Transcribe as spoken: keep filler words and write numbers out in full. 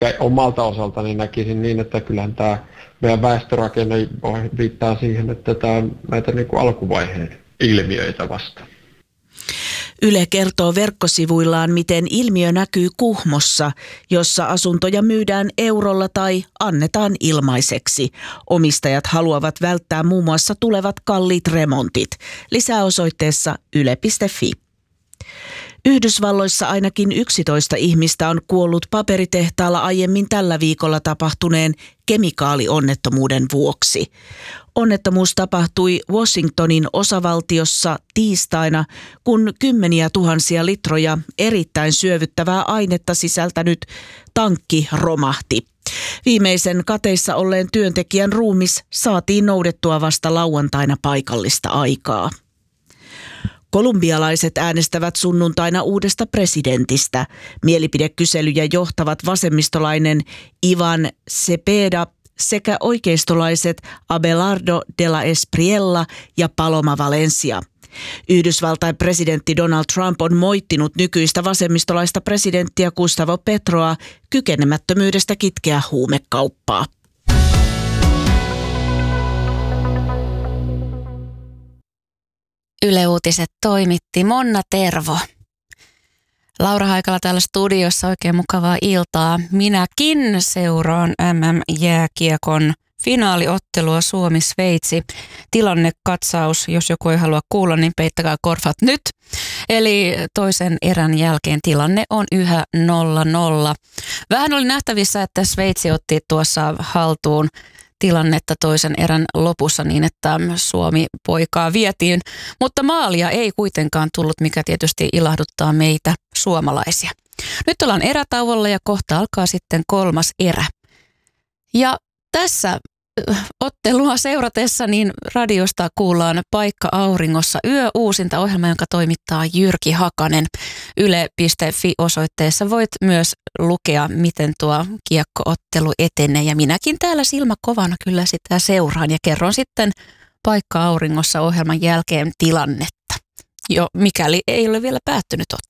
Ja omalta osaltani näkisin niin, että kyllähän tämä meidän väestörakenne viittaa siihen, että tämä on näitä niin kuin alkuvaiheen ilmiöitä vasta. Yle kertoo verkkosivuillaan, miten ilmiö näkyy Kuhmossa, jossa asuntoja myydään eurolla tai annetaan ilmaiseksi. Omistajat haluavat välttää muun muassa tulevat kalliit remontit. Lisää osoitteessa yle piste fi. Yhdysvalloissa ainakin yksitoista ihmistä on kuollut paperitehtaalla aiemmin tällä viikolla tapahtuneen kemikaalionnettomuuden vuoksi. Onnettomuus tapahtui Washingtonin osavaltiossa tiistaina, kun kymmeniä tuhansia litroja erittäin syövyttävää ainetta sisältänyt tankki romahti. Viimeisen kateissa olleen työntekijän ruumis saatiin noudettua vasta lauantaina paikallista aikaa. Kolumbialaiset äänestävät sunnuntaina uudesta presidentistä. Mielipidekyselyjä johtavat vasemmistolainen Ivan Cepeda sekä oikeistolaiset Abelardo de la Espriella ja Paloma Valencia. Yhdysvaltain presidentti Donald Trump on moittinut nykyistä vasemmistolaista presidenttiä Gustavo Petroa kykenemättömyydestä kitkeä huumekauppaa. Yle Uutiset toimitti Monna Tervo. Laura Haikala täällä studiossa, oikein mukavaa iltaa. Minäkin seuraan M M-jääkiekon finaaliottelua Suomi-Sveitsi. Tilannekatsaus, jos joku ei halua kuulla, niin peittäkää korvat nyt. Eli toisen erän jälkeen tilanne on yhä nolla nolla. Vähän oli nähtävissä, että Sveitsi otti tuossa haltuun tilannetta toisen erän lopussa niin, että Suomi poikaa vietiin, mutta maalia ei kuitenkaan tullut, mikä tietysti ilahduttaa meitä suomalaisia. Nyt ollaan erätauolla ja kohta alkaa sitten kolmas erä. Ja tässä ottelua seuratessa niin radiosta kuullaan Paikka auringossa yö uusinta ohjelma, jonka toimittaa Jyrki Hakanen. yle piste fi osoitteessa voit myös lukea, miten tuo kiekkoottelu etenee. Ja minäkin täällä silmä kovana kyllä sitä seuraan ja kerron sitten Paikka auringossa ohjelman jälkeen tilannetta, jo mikäli ei ole vielä päättynyt